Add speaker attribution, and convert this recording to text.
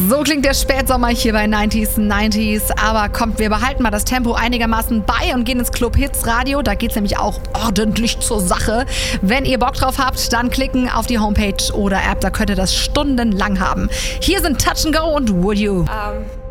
Speaker 1: So klingt der Spätsommer hier bei 90s. Aber kommt, wir behalten mal das Tempo einigermaßen bei und gehen ins Club Hits Radio. Da geht's nämlich auch ordentlich zur Sache. Wenn ihr Bock drauf habt, dann klicken auf die Homepage oder App. Da könnt ihr das stundenlang haben. Hier sind Touch and Go und Would You.